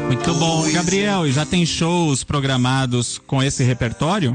Muito bom. Gabriel, e já tem shows programados com esse repertório?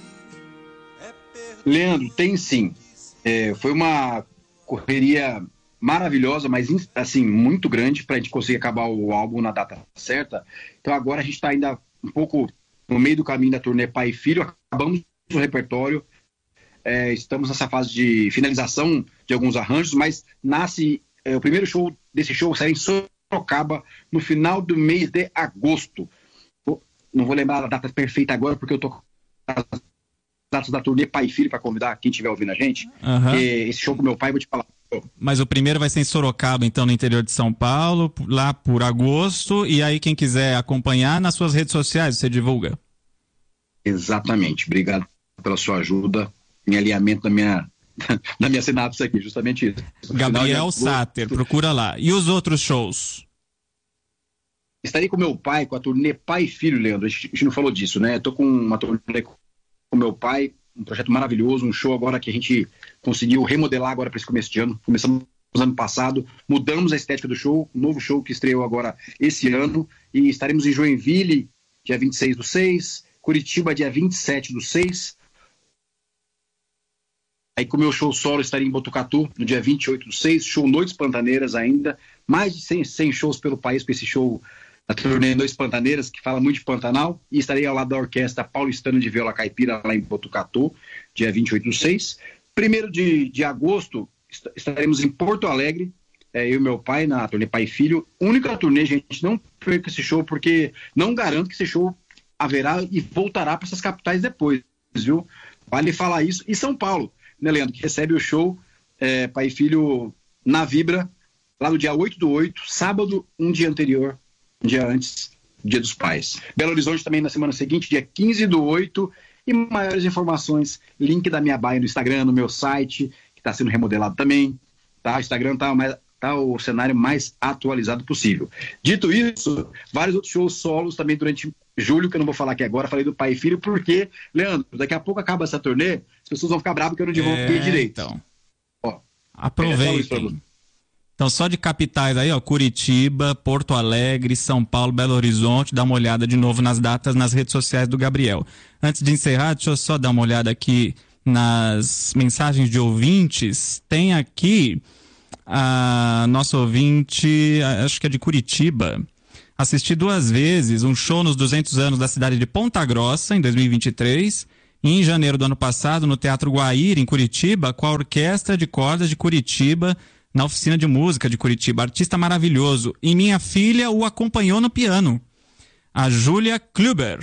Leandro, tem sim. Foi uma correria maravilhosa, mas assim, muito grande para a gente conseguir acabar o álbum na data certa. Então agora a gente está ainda um pouco no meio do caminho da turnê Pai e Filho, acabamos o repertório, estamos nessa fase de finalização de alguns arranjos, mas nasce o primeiro show desse show será em Sorocaba no final do mês de agosto. Não vou lembrar a data perfeita agora, porque eu tô com as datas da turnê Pai e Filho para convidar quem estiver ouvindo a gente. Esse show com meu pai, vou te falar. Mas o primeiro vai ser em Sorocaba, então, no interior de São Paulo, lá por agosto, e aí quem quiser acompanhar nas suas redes sociais, você divulga. Exatamente. Obrigado pela sua ajuda em alinhamento da minha sinapse aqui, justamente isso. Gabriel Sater, procura lá. E os outros shows? Estarei com meu pai, com a turnê Pai e Filho, Leandro. A gente não falou disso, né? Estou com uma turnê com meu pai, um projeto maravilhoso, um show agora que a gente conseguiu remodelar agora para esse começo de ano. Começamos no ano passado, mudamos a estética do show, um novo show que estreou agora esse ano, e estaremos em Joinville, dia 26/6, Curitiba, dia 27/6. Aí com o meu show solo estaria em Botucatu, no dia 28/6, show Noites Pantaneiras ainda, mais de 100 shows pelo país com esse show, a turnê Noites Pantaneiras, que fala muito de Pantanal, e estarei ao lado da Orquestra Paulistana de Viola Caipira, lá em Botucatu, dia 28/6. 1º de agosto, estaremos em Porto Alegre, eu e meu pai, na turnê Pai e Filho. Única turnê, gente, não perca esse show, porque não garanto que esse show haverá e voltará para essas capitais depois, viu? Vale falar isso. E São Paulo, né, Leandro, que recebe o show Pai e Filho na Vibra, lá no dia 8/8, sábado, um dia antes, Dia dos Pais. Belo Horizonte também na semana seguinte, dia 15/8, e maiores informações, link da minha bio no Instagram, no meu site, que está sendo remodelado também, tá? O Instagram tá o cenário mais atualizado possível. Dito isso, vários outros shows solos também durante julho, que eu não vou falar aqui agora, falei do Pai e Filho, porque, Leandro, daqui a pouco acaba essa turnê, as pessoas vão ficar bravas que eu não divulguei direito. Então, aproveitem. Então, só de capitais aí, ó, Curitiba, Porto Alegre, São Paulo, Belo Horizonte, dá uma olhada de novo nas datas nas redes sociais do Gabriel. Antes de encerrar, deixa eu só dar uma olhada aqui nas mensagens de ouvintes. Tem aqui a nossa ouvinte, acho que é de Curitiba. Assisti 2 vezes um show nos 200 anos da cidade de Ponta Grossa, em 2023, e em janeiro do ano passado, no Teatro Guaíra, em Curitiba, com a Orquestra de Cordas de Curitiba, na Oficina de Música de Curitiba. Artista maravilhoso. E minha filha o acompanhou no piano, a Júlia Kluber.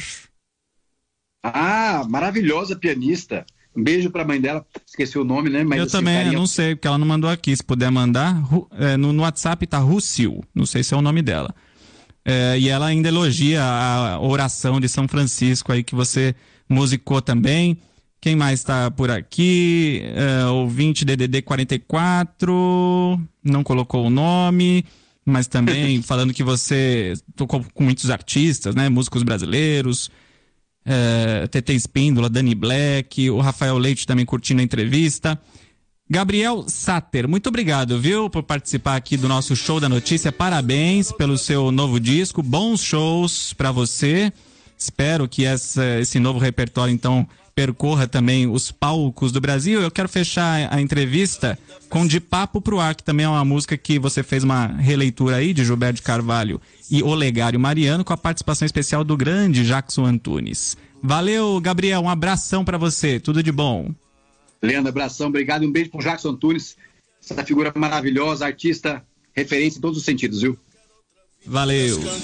Maravilhosa pianista. Um beijo pra mãe dela, esqueci o nome, né? Mas eu também, eu não sei, porque ela não mandou aqui. Se puder mandar, no WhatsApp tá Rusil, não sei se é o nome dela. E ela ainda elogia a oração de São Francisco aí que você musicou também. Quem mais está por aqui? Ouvinte DDD 44, não colocou o nome, mas também falando que você tocou com muitos artistas, né? Músicos brasileiros, TT Espíndola, Dani Black, o Rafael Leite também curtindo a entrevista. Gabriel Sater, muito obrigado, viu, por participar aqui do nosso Show da Notícia. Parabéns pelo seu novo disco, bons shows para você. Espero que esse novo repertório, então, percorra também os palcos do Brasil. Eu quero fechar a entrevista com De Papo Pro Ar, que também é uma música que você fez uma releitura aí de Gilberto de Carvalho e Olegário Mariano, com a participação especial do grande Jackson Antunes. Valeu, Gabriel, um abração para você, tudo de bom. Leandro, abração, obrigado e um beijo pro Jackson Antunes, essa figura maravilhosa, artista, referência em todos os sentidos, viu? Valeu.